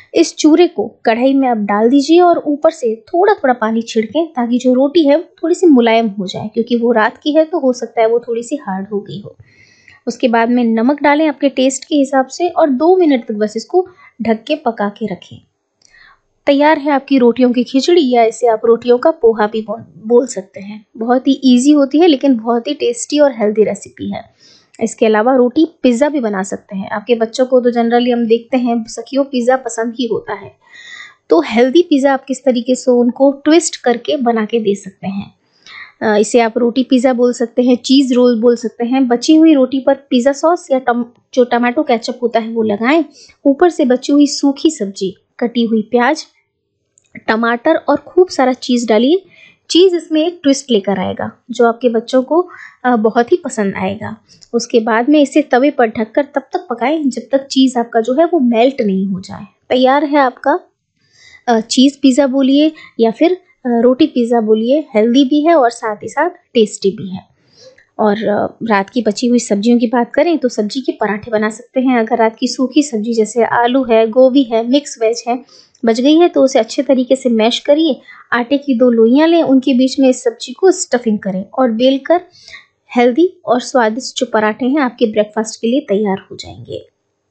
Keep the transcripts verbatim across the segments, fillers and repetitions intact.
इस चूरे को कढ़ाई में आप डाल दीजिए और ऊपर से थोड़ा थोड़ा पानी छिड़कें ताकि जो रोटी है थोड़ी सी मुलायम हो जाए, क्योंकि वो रात की है तो हो सकता है वो थोड़ी सी हार्ड हो गई हो। उसके बाद में नमक डालें आपके टेस्ट के हिसाब से और दो मिनट तक बस इसको ढक के पका के रखें। तैयार है आपकी रोटियों की खिचड़ी, या इसे आप रोटियों का पोहा भी बोल सकते हैं। बहुत ही इजी होती है लेकिन बहुत ही टेस्टी और हेल्दी रेसिपी है। इसके अलावा रोटी पिज़्ज़ा भी बना सकते हैं। आपके बच्चों को तो जनरली हम देखते हैं सखियों पिज़्ज़ा पसंद ही होता है, तो हेल्दी पिज़्ज़ा आप किस तरीके से उनको ट्विस्ट करके बना के दे सकते हैं। इसे आप रोटी पिज़्ज़ा बोल सकते हैं, चीज़ रोल बोल सकते हैं। बची हुई रोटी पर पिज़्ज़ा सॉस या टम जो टमाटो केचप होता है वो लगाएं। ऊपर से बची हुई सूखी सब्जी, कटी हुई प्याज, टमाटर और खूब सारा चीज़ डालिए। चीज़ इसमें एक ट्विस्ट लेकर आएगा जो आपके बच्चों को बहुत ही पसंद आएगा। उसके बाद में इसे तवे पर ढककर तब तक पकाएं जब तक चीज़ आपका जो है वो मेल्ट नहीं हो जाए। तैयार है आपका चीज़ पिज़्ज़ा बोलिए या फिर रोटी पिज़्ज़ा बोलिए। हेल्दी भी है और साथ ही साथ टेस्टी भी है। और रात की बची हुई सब्जियों की बात करें तो सब्जी के पराठे बना सकते हैं। अगर रात की सूखी सब्जी जैसे आलू है, गोभी है, मिक्स वेज है बच गई है तो उसे अच्छे तरीके से मैश करिए। आटे की दो लोइयां लें, उनके बीच में इस सब्जी को स्टफिंग करें और बेलकर हेल्दी और स्वादिष्ट जो पराठे हैं आपके ब्रेकफास्ट के लिए तैयार हो जाएंगे।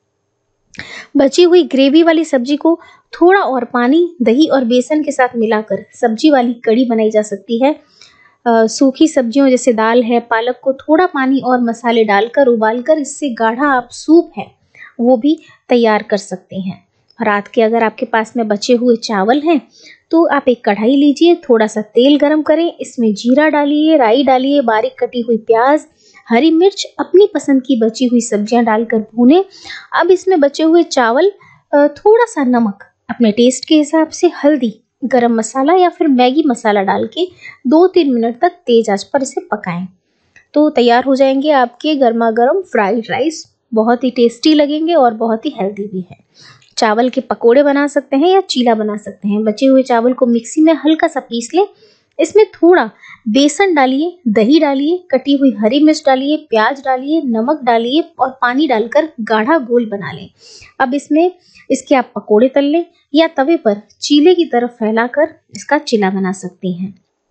बची हुई ग्रेवी वाली सब्जी को थोड़ा और पानी, दही और बेसन के साथ मिलाकर सब्जी वाली कड़ी बनाई जा सकती है। आ, सूखी सब्जियों जैसे दाल है, पालक को थोड़ा पानी और मसाले डालकर उबालकर इससे गाढ़ा आप सूप है वो भी तैयार कर सकते हैं। रात के अगर आपके पास में बचे हुए चावल हैं तो आप एक कढ़ाई लीजिए, थोड़ा सा तेल गरम करें, इसमें जीरा डालिए, राई डालिए, बारीक कटी हुई प्याज, हरी मिर्च, अपनी पसंद की बची हुई सब्जियां डालकर भूनें। अब इसमें बचे हुए चावल, थोड़ा सा नमक, अपने टेस्ट के हिसाब से हल्दी, गरम मसाला या फिर मैगी मसाला डाल के दो तीन मिनट तक तेज आंच पर इसे पकाएं। तो तैयार हो जाएंगे आपके गर्मा गर्म फ्राइड राइस। बहुत ही टेस्टी लगेंगे और बहुत ही हेल्दी भी है। चावल के पकोड़े बना सकते हैं या चीला बना सकते हैं। बचे हुए चावल को मिक्सी में हल्का सा पीस लें, इसमें थोड़ा बेसन डालिए, दही डालिए, कटी हुई हरी मिर्च डालिए, प्याज डालिए, नमक डालिए और पानी डालकर गाढ़ा घोल बना लें। अब इसमें इसके आप पकोड़े तल लें या तवे पर चीले की तरफ फैलाकर इसका चिला बना सकती हैं।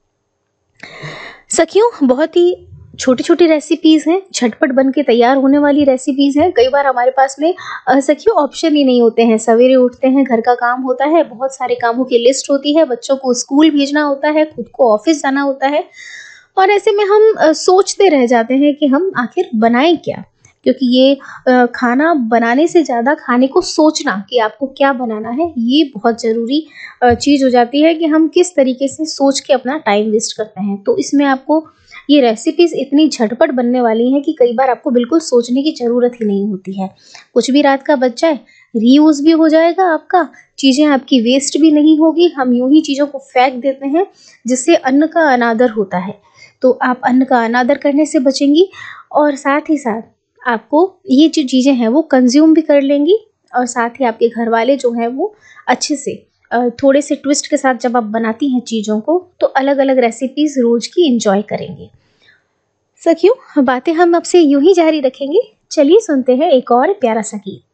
सखियों, बहुत ही छोटी छोटी रेसिपीज हैं, झटपट बन के तैयार होने वाली रेसिपीज हैं। कई बार हमारे पास में सखियों ऑप्शन ही नहीं होते हैं। सवेरे उठते हैं, घर का काम होता है, बहुत सारे कामों की लिस्ट होती है, बच्चों को स्कूल भेजना होता है, खुद को ऑफिस जाना होता है और ऐसे में हम सोचते रह जाते हैं कि हम आखिर बनाएं क्या, क्योंकि ये खाना बनाने से ज़्यादा खाने को सोचना कि आपको क्या बनाना है ये बहुत ज़रूरी चीज़ हो जाती है कि हम किस तरीके से सोच के अपना टाइम वेस्ट करते हैं। तो इसमें आपको ये रेसिपीज इतनी झटपट बनने वाली हैं कि कई बार आपको बिल्कुल सोचने की ज़रूरत ही नहीं होती है। कुछ भी रात का बच जाए, रीयूज़ भी हो जाएगा आपका, चीज़ें आपकी वेस्ट भी नहीं होगी। हम यूं ही चीज़ों को फेंक देते हैं जिससे अन्न का अनादर होता है। तो आप अन्न का अनादर करने से बचेंगी और साथ ही साथ आपको ये जो चीज़ें हैं वो कंज्यूम भी कर लेंगी और साथ ही आपके घर वाले जो हैं वो अच्छे से थोड़े से ट्विस्ट के साथ जब आप बनाती हैं चीज़ों को तो अलग अलग रेसिपीज़ रोज़ की एंजॉय करेंगे। सखियों, बातें हम आपसे यूं ही जारी रखेंगे। चलिए सुनते हैं एक और प्यारा सा गीत।